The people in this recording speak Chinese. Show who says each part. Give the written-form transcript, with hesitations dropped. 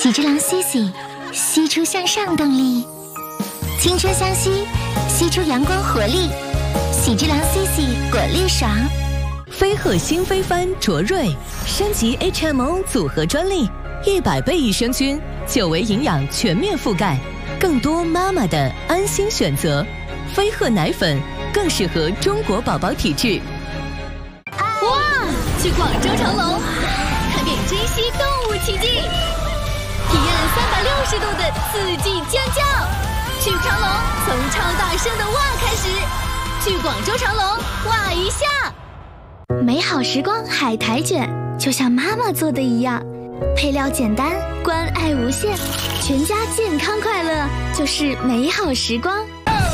Speaker 1: 喜之郎 CC， 吸出向上动力，青春相吸，吸出阳光活力。喜之郎 CC 果粒爽。
Speaker 2: 飞鹤新飞帆卓瑞升级 HMO 组合专利，100倍益生菌，9维营养全面覆盖，更多妈妈的安心选择。飞鹤奶粉更适合中国宝宝体质。
Speaker 3: 哇！去广州长隆，看电影珍稀动物奇迹，体验360度的四季尖叫。去长隆，从超大声的哇开始。去广州长隆，哇一下！
Speaker 1: 美好时光海苔卷，就像妈妈做的一样，配料简单，关爱无限，全家健康快乐就是美好时光。